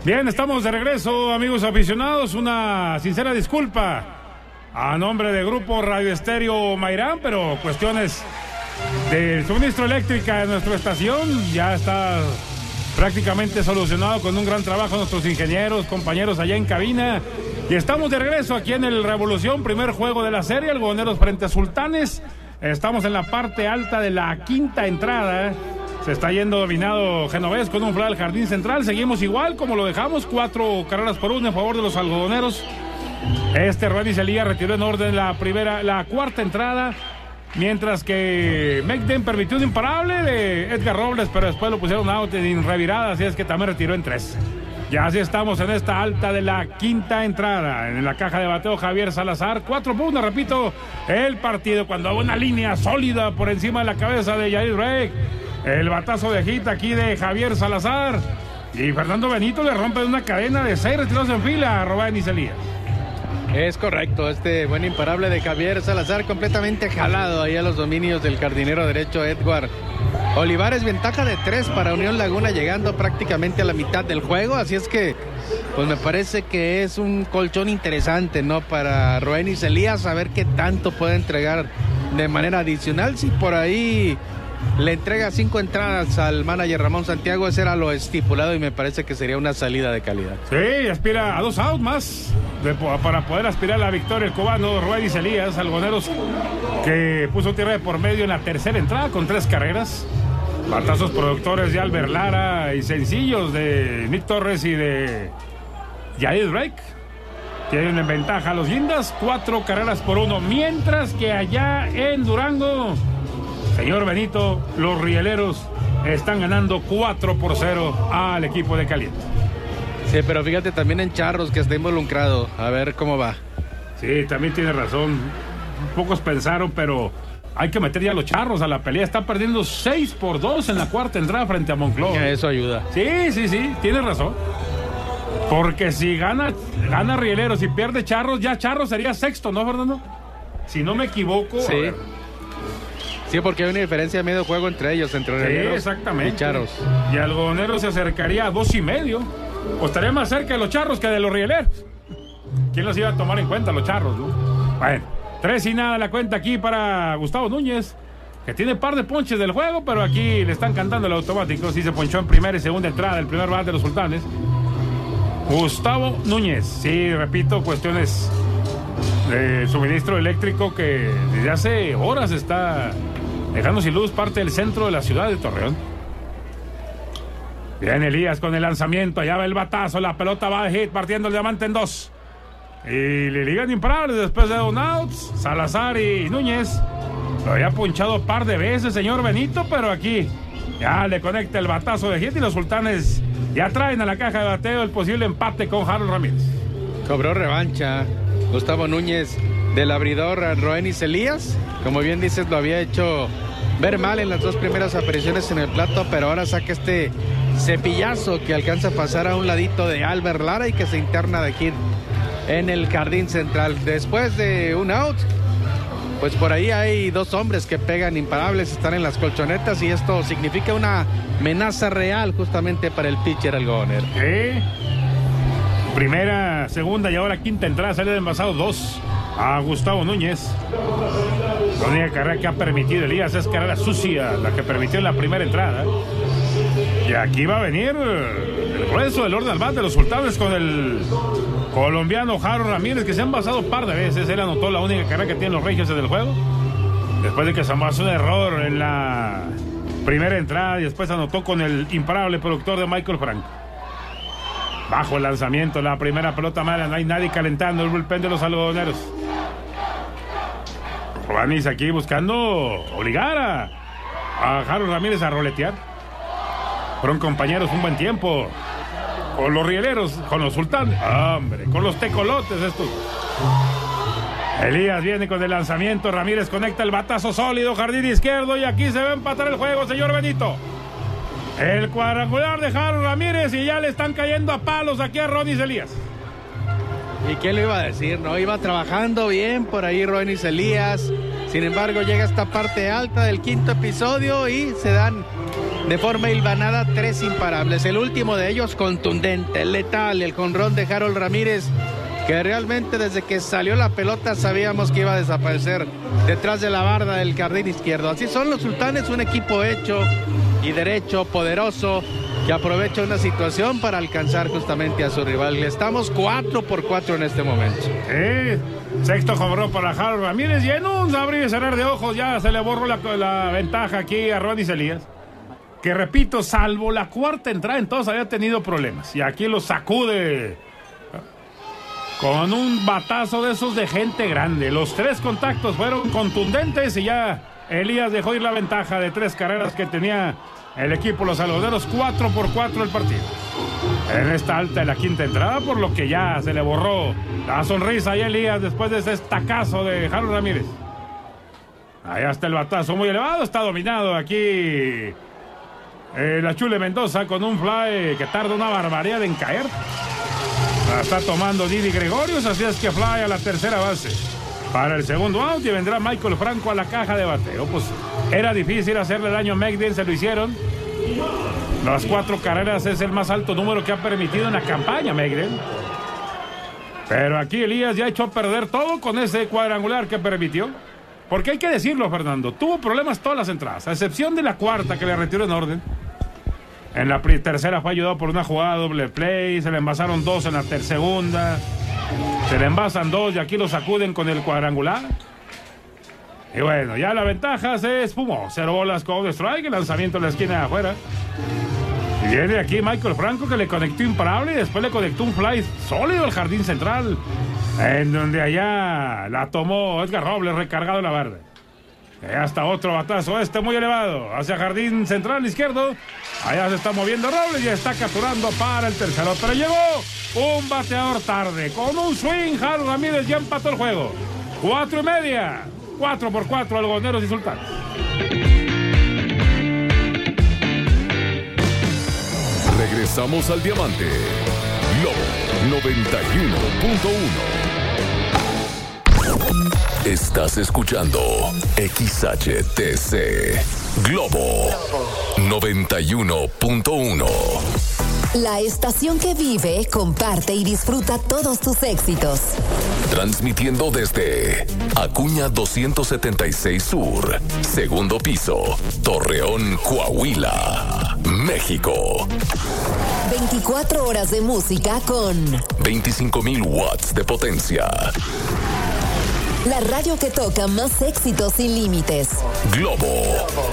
Bien, estamos de regreso, amigos aficionados. Una sincera disculpa a nombre del Grupo Radio Estéreo Mairán, pero cuestiones del suministro eléctrico de nuestra estación ya está prácticamente solucionado con un gran trabajo de nuestros ingenieros, compañeros allá en cabina. Y estamos de regreso aquí en el Revolución, primer juego de la serie, Algodoneros frente a Sultanes. Estamos en la parte alta de la quinta entrada. Se está yendo dominado Genovés con un fly al jardín central. Seguimos igual como lo dejamos, 4 carreras por 1 en favor de los algodoneros. Roenis Elías retiró en orden la cuarta entrada, mientras que McDen permitió un imparable de Edgar Robles, pero después lo pusieron out en revirada, así es que también retiró en 3. Ya así estamos en esta alta de la quinta entrada. En la caja de bateo Javier Salazar, 4 puntos, repito, el partido cuando hay una línea sólida por encima de la cabeza de Yair Drake. El batazo de hit aquí de Javier Salazar. Y Fernando Benito le rompe una cadena de 6 retiros en fila a Roenis Elías. Es correcto, buen imparable de Javier Salazar, completamente jalado ahí a los dominios del jardinero derecho Edgar Olivares. Ventaja de 3 para Unión Laguna, llegando prácticamente a la mitad del juego. Así es que, pues me parece que es un colchón interesante, ¿no? Para Roenis Elías, a ver qué tanto puede entregar de manera adicional. Si por ahí le entrega 5 entradas al manager Ramón Santiago, ese era lo estipulado y me parece que sería una salida de calidad. Sí, aspira a 2 outs más para poder aspirar a la victoria el cubano Roenis Elías. Algodoneros que puso tierra de por medio en la tercera entrada con 3 carreras. Batazos productores de Albert Lara y sencillos de Nick Torres y de Yair Drake. Tienen en ventaja a los Guindas, 4 carreras por 1, mientras que allá en Durango, señor Benito, los rieleros están ganando 4-0 al equipo de Caliente. Sí, pero fíjate también en Charros, que está involucrado. A ver cómo va. Sí, también tiene razón. Pocos pensaron, pero hay que meter ya a los Charros a la pelea. Está perdiendo 6-2 en la cuarta entrada frente a Monclova. Eso ayuda. Sí, tiene razón. Porque si gana Rieleros y pierde Charros, ya Charros sería sexto, ¿no, Fernando? Si no me equivoco. Sí. Sí, porque hay una diferencia de medio juego entre ellos, entre Rieleros exactamente. Y Charros. Y Algodoneros se acercaría a 2.5. O estaría más cerca de los Charros que de los Rieleros. ¿Quién los iba a tomar en cuenta, los Charros, no? Bueno, 3-0 la cuenta aquí para Gustavo Núñez, que tiene par de ponches del juego, pero aquí le están cantando el automático. Sí se ponchó en primera y segunda entrada el primer bat de los Sultanes. Gustavo Núñez. Sí, repito, cuestiones de suministro eléctrico que desde hace horas está dejando sin luz parte del centro de la ciudad de Torreón. Bien, Elías con el lanzamiento, allá va el batazo, la pelota va de hit, partiendo el diamante en 2. Y le ligan imparables después de 2 outs. Salazar y Núñez lo había punchado un par de veces, señor Benito, pero aquí ya le conecta el batazo de hit y los Sultanes ya traen a la caja de bateo el posible empate con Harold Ramírez. Cobró revancha Gustavo Núñez del abridor Roenis Elías. Como bien dices, lo había hecho ver mal en las 2 primeras apariciones en el plato, pero ahora saca cepillazo que alcanza a pasar a un ladito de Albert Lara y que se interna de hit en el jardín central. Después de 1 out, pues por ahí hay 2 hombres que pegan imparables, están en las colchonetas y esto significa una amenaza real justamente para el pitcher algodonero. Primera, segunda y ahora quinta entrada, sale de envasado 2 a Gustavo Núñez. La única carrera que ha permitido Elías es carrera sucia, la que permitió en la primera entrada. Y aquí va a venir el grueso del orden al bat de los Sultanes con el colombiano Harold Ramírez, que se han basado un par de veces. Él anotó la única carrera que tienen los Regios en el juego, después de que se basó un error en la primera entrada y después anotó con el imparable productor de Michael Franco. Bajo el lanzamiento, la primera pelota mala, no hay nadie calentando el bullpen de los algodoneros. Roenis aquí buscando obligar a Harold Ramírez a roletear. Fueron compañeros un buen tiempo con los rieleros, con los Sultanes, hombre, con los tecolotes estos. Elías viene con el lanzamiento, Ramírez conecta el batazo sólido, jardín izquierdo, y aquí se va a empatar el juego, señor Benito. El cuadrangular de Harold Ramírez y ya le están cayendo a palos aquí a Roenis Elías. ¿Y quién lo iba a decir, no? Iba trabajando bien por ahí Roenis Elías. Sin embargo, llega esta parte alta del quinto episodio y se dan de forma hilvanada 3 imparables. El último de ellos contundente, letal, el jonrón de Harold Ramírez, que realmente desde que salió la pelota sabíamos que iba a desaparecer detrás de la barda del jardín izquierdo. Así son los Sultanes, un equipo hecho y derecho, poderoso, que aprovecha una situación para alcanzar justamente a su rival. Estamos 4-4 en este momento. Sexto jonrón para Harold Ramírez y en un abrir y cerrar de ojos ya se le borró la ventaja aquí a Roanis Elías, que repito, salvo la cuarta entrada en todos había tenido problemas y aquí lo sacude con un batazo de esos de gente grande. Los 3 contactos fueron contundentes y ya Elías dejó ir la ventaja de 3 carreras que tenía el equipo Los Algodoneros. 4-4 el partido en esta alta de la quinta entrada, por lo que ya se le borró la sonrisa a Elías después de ese estacazo de Harold Ramírez. Allá está el batazo muy elevado, está dominado aquí la Chule Mendoza con un fly que tarda una barbaridad en caer. La está tomando Didi Gregorius, así es que fly a la tercera base para el segundo out y vendrá Michael Franco a la caja de bateo. Pues era difícil hacerle daño a Megden, se lo hicieron. Las 4 carreras es el más alto número que ha permitido en la campaña Megden. Pero aquí Elías ya echó a perder todo con ese cuadrangular que permitió. Porque hay que decirlo, Fernando, tuvo problemas todas las entradas, a excepción de la cuarta que le retiró en orden. En la tercera fue ayudado por una jugada doble play, se le envasaron 2 en la segunda, se le envasan 2 y aquí lo sacuden con el cuadrangular. Y bueno, ya la ventaja se espumó, 0 bolas con strike, el lanzamiento en la esquina de afuera. Y viene aquí Michael Franco que le conectó imparable y después le conectó un fly sólido al jardín central, en donde allá la tomó Edgar Robles recargado en la barda. Hasta otro batazo muy elevado hacia jardín central izquierdo. Allá se está moviendo Robles y está capturando para el tercero. Pero llegó un bateador tarde. Con un swing, Harold Ramírez ya empató el juego. 4:30. 4-4 Algodoneros y Sultanes. Regresamos al diamante. Lobo 91.1. Estás escuchando XHTC Globo 91.1. La estación que vive, comparte y disfruta todos tus éxitos. Transmitiendo desde Acuña 276 Sur, segundo piso, Torreón, Coahuila, México. 24 horas de música con 25,000 watts de potencia. La radio que toca más éxitos sin límites. Globo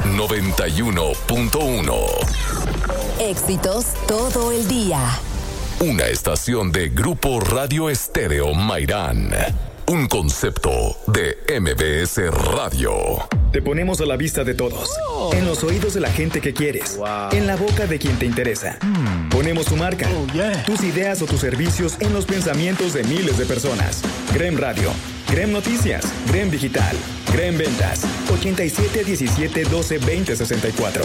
91.1. Éxitos todo el día. Una estación de Grupo Radio Estéreo Mairán. Un concepto de MBS Radio. Te ponemos a la vista de todos, en los oídos de la gente que quieres, en la boca de quien te interesa. Ponemos tu marca, tus ideas o tus servicios en los pensamientos de miles de personas. Grem Radio, Grem Noticias, Grem Digital, Grem Ventas, 87 17 12 20 64.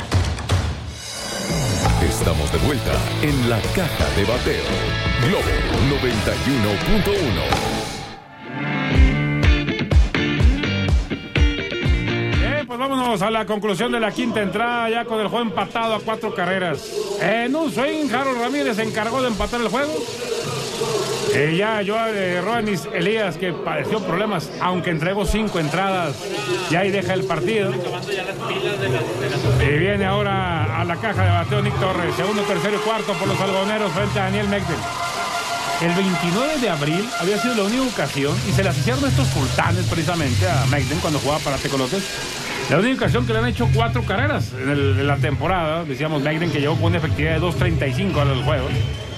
Estamos de vuelta en la caja de bateo. Globo 91.1. Pues vámonos a la conclusión de la quinta entrada, ya con el juego empatado a 4 carreras. En un swing, Harold Ramírez se encargó de empatar el juego. Ya Roanis Elías, que padeció problemas, aunque entregó 5 entradas, ya ahí deja el partido. Y viene ahora a la caja de bateo Nick Torres, segundo, tercero y cuarto por los algodoneros frente a Daniel Megden. El 29 de abril había sido la única ocasión, y se las hicieron estos sultanes precisamente a Megden cuando jugaba para Tecolotes. La única ocasión que le han hecho 4 carreras en la temporada. Decíamos Megden que llegó con una efectividad de 2.35 a los juegos.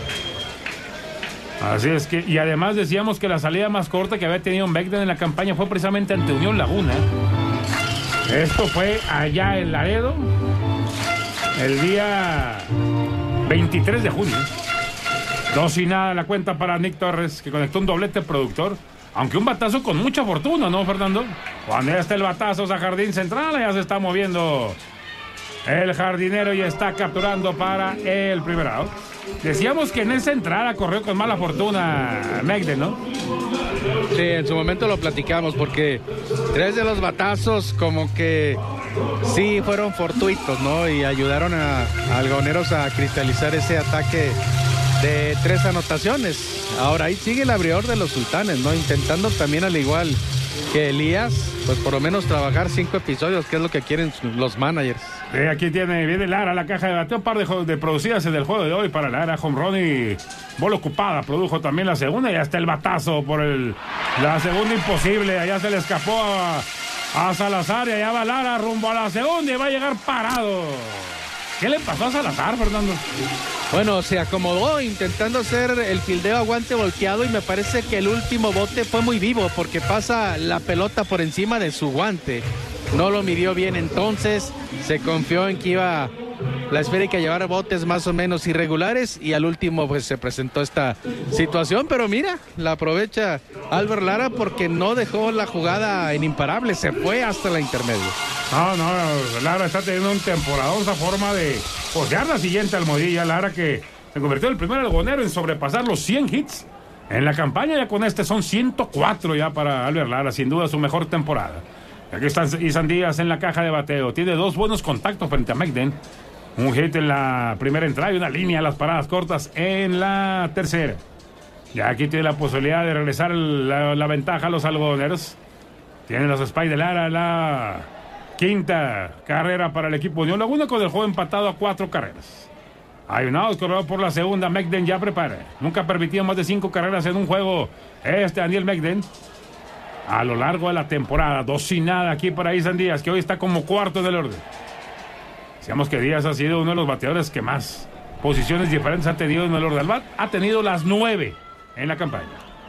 Así es que, y además decíamos que la salida más corta que había tenido Megden en la campaña fue precisamente ante Unión Laguna. Esto fue allá en Laredo, el día 23 de junio. 2-0 la cuenta para Nick Torres, que conectó un doblete productor. Aunque un batazo con mucha fortuna, ¿no, Fernando? Cuando ya está el batazo a jardín central, ya se está moviendo el jardinero y está capturando para el primer out. Decíamos que en esa entrada corrió con mala fortuna Megden, ¿no? Sí, en su momento lo platicamos porque 3 de los batazos como que sí fueron fortuitos, ¿no? Y ayudaron a Algodoneros a cristalizar ese ataque de 3 anotaciones. Ahora ahí sigue el abridor de los Sultanes, ¿no? Intentando también, al igual que Elías, pues por lo menos trabajar 5 episodios, que es lo que quieren los managers. Aquí viene Lara, la caja de bateo, un par de producidas en el juego de hoy para Lara, home run y bola ocupada, produjo también la segunda y hasta el batazo por la segunda imposible, allá se le escapó a Salazar y allá va Lara rumbo a la segunda y va a llegar parado. ¿Qué le pasó a Salazar, Fernando? Bueno, se acomodó intentando hacer el fildeo a guante volteado y me parece que el último bote fue muy vivo porque pasa la pelota por encima de su guante. No lo midió bien, entonces se confió en que iba la esférica a llevar botes más o menos irregulares y al último pues se presentó esta situación, pero mira, la aprovecha Albert Lara porque no dejó la jugada en imparable, se fue hasta la intermedia. No, Lara está teniendo un temporadón, esa forma de posear la siguiente almohadilla. Lara que se convirtió en el primer algodonero en sobrepasar los 100 hits en la campaña, ya con este son 104 ya para Albert Lara, sin duda su mejor temporada. Aquí está Isan Díaz en la caja de bateo, tiene 2 buenos contactos frente a Megden, un hit en la primera entrada y una línea a las paradas cortas en la tercera. Ya aquí tiene la posibilidad de regresar la ventaja a los algodoneros. Tienen los Spikes de Lara, la quinta carrera para el equipo Unión Laguna con el juego empatado a 4 carreras. Hay un out corredor por la segunda, Megden ya prepara. Nunca ha permitido más de 5 carreras en un juego Daniel Megden a lo largo de la temporada. 2-0 aquí para Isan Díaz, que hoy está como cuarto en el orden. Decíamos que Díaz ha sido uno de los bateadores que más posiciones diferentes ha tenido en el orden del bat. Ha tenido las 9 en la campaña.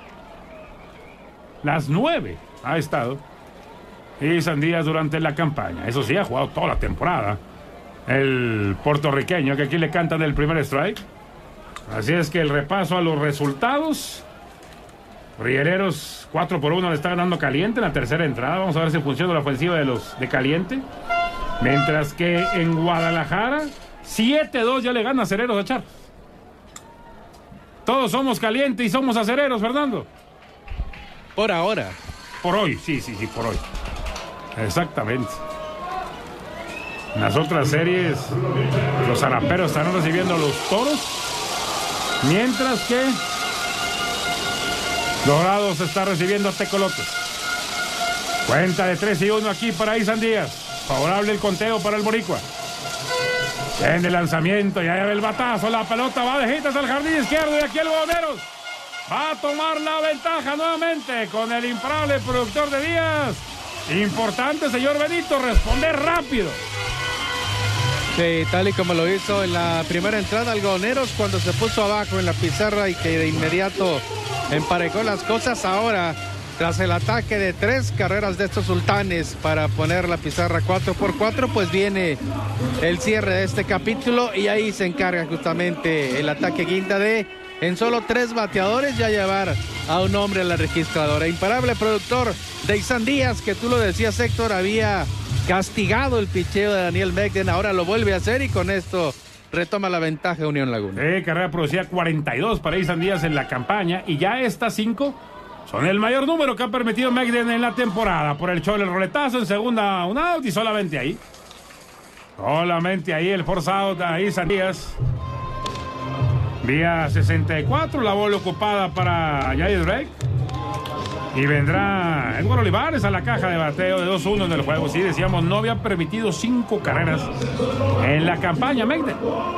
Las 9 ha estado Isan Díaz durante la campaña. Eso sí, ha jugado toda la temporada el puertorriqueño, que aquí le cantan el primer strike. Así es que el repaso a los resultados. Rillereros 4-1 le está ganando Caliente en la tercera entrada. Vamos a ver si funciona la ofensiva de Caliente. Mientras que en Guadalajara 7-2 ya le gana Acereros a Charros. Todos somos Caliente y somos Acereros, Fernando. Por ahora. Por hoy, sí, por hoy. Exactamente. En las otras series, los zaraperos estarán recibiendo a los Toros, mientras que Dorados está recibiendo a Tecolotes. Cuenta de 3-1 aquí para Isan Díaz. Favorable el conteo para el boricua. En el lanzamiento, ya lleva el batazo, la pelota va de hitas al jardín izquierdo y aquí el Algodoneros va a tomar la ventaja nuevamente con el imparable productor de Díaz. Importante, señor Benito, responder rápido. Sí, tal y como lo hizo en la primera entrada Algodoneros cuando se puso abajo en la pizarra y que de inmediato emparejó las cosas. Ahora, tras el ataque de 3 carreras de estos Sultanes para poner la pizarra 4-4, pues viene el cierre de este capítulo y ahí se encarga justamente el ataque Guinda de, en solo 3 bateadores, ya llevar a un hombre a la registradora. Imparable productor de Isan Díaz, que tú lo decías, Héctor, había castigado el picheo de Daniel Megden, ahora lo vuelve a hacer y con esto retoma la ventaja Unión Laguna. Carrera producida 42 para Isan Díaz en la campaña y ya estas 5 son el mayor número que ha permitido Megden en la temporada. Por el show, el roletazo en segunda, un out y solamente ahí el force out a Isan Díaz. Vía 64, la bola ocupada para Jair Drake. Y vendrá Edward Olivares a la caja de bateo de 2-1 en el juego. Sí, decíamos, no había permitido 5 carreras en la campaña Megden.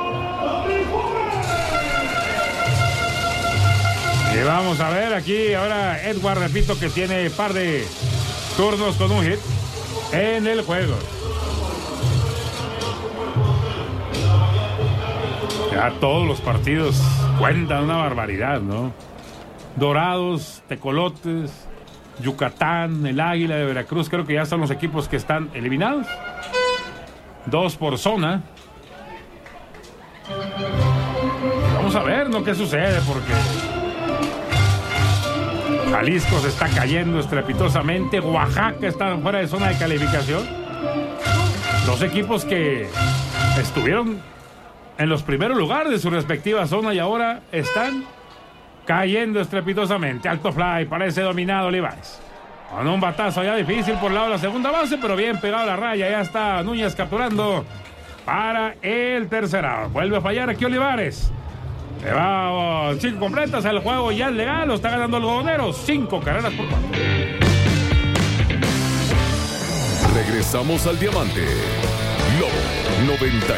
Y vamos a ver aquí ahora Edward, repito, que tiene par de turnos con un hit en el juego. Ya todos los partidos cuentan una barbaridad, ¿no? Dorados, Tecolotes, Yucatán, el Águila de Veracruz, creo que ya son los equipos que están eliminados. 2 por zona. Vamos a ver, ¿no? ¿Qué sucede? Porque Jalisco se está cayendo estrepitosamente. Oaxaca está fuera de zona de calificación. 2 equipos que estuvieron en los primeros lugares de su respectiva zona y ahora están cayendo estrepitosamente. Alto fly, parece dominado Olivares. Con un batazo ya difícil por el lado de la segunda base, pero bien pegado a la raya. Ya está Núñez capturando para el tercer out. Vuelve a fallar aquí Olivares. Le va 5 completas, el juego ya es legal, lo está ganando el Algodoneros. 5 carreras por 4. Regresamos al diamante. Lobo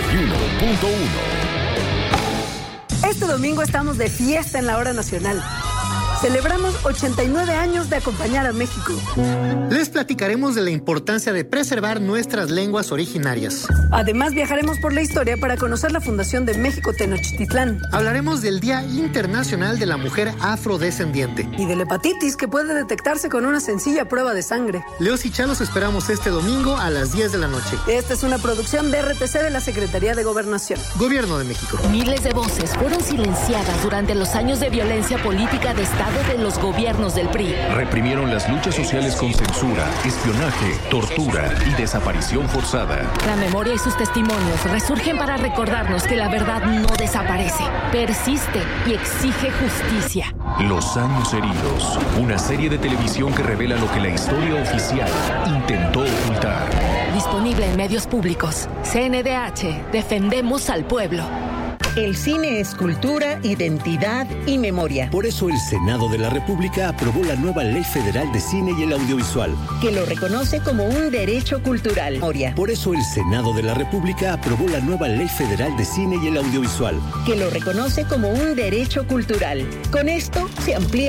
91.1. Este domingo estamos de fiesta en la hora nacional. Celebramos 89 años de acompañar a México. Les platicaremos de la importancia de preservar nuestras lenguas originarias. Además, viajaremos por la historia para conocer la fundación de México Tenochtitlán. Hablaremos del Día Internacional de la Mujer Afrodescendiente. Y de la hepatitis, que puede detectarse con una sencilla prueba de sangre. Leos y Chalos esperamos este domingo a las 10 de la noche. Esta es una producción de RTC de la Secretaría de Gobernación. Gobierno de México. Miles de voces fueron silenciadas durante los años de violencia política de Estado de los gobiernos del PRI. Reprimieron las luchas sociales con censura, espionaje, tortura y desaparición forzada. La memoria y sus testimonios resurgen para recordarnos que la verdad no desaparece, persiste y exige justicia. Los años heridos, una serie de televisión que revela lo que la historia oficial intentó ocultar. Disponible en medios públicos. CNDH, defendemos al pueblo. El cine es cultura, identidad y memoria. Por eso el Senado de la República aprobó la nueva Ley Federal de Cine y el Audiovisual, que lo reconoce como un derecho cultural. Por eso el Senado de la República aprobó la nueva Ley Federal de Cine y el Audiovisual, que lo reconoce como un derecho cultural. Con esto se amplía